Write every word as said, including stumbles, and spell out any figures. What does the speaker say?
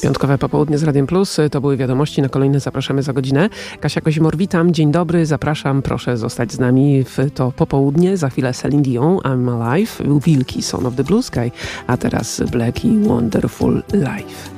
Piątkowe popołudnie z Radiem Plus. To były wiadomości. Na kolejne zapraszamy za godzinę. Kasia Kozimor, witam. Dzień dobry. Zapraszam. Proszę zostać z nami w to popołudnie. Za chwilę Celine Dion, I'm Alive, Wilki, Son of the Blue Sky, a teraz Black i Wonderful Life.